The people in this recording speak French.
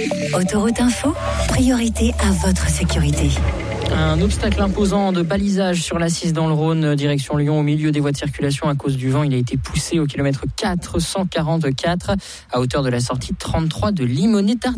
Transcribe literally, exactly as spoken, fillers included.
Autoroute Info, priorité à votre sécurité. Un obstacle imposant de balisage sur l'A six dans le Rhône, direction Lyon, au milieu des voies de circulation à cause du vent. Il a été poussé au kilomètre quatre cent quarante-quatre à hauteur de la sortie trente-trois de Limonest.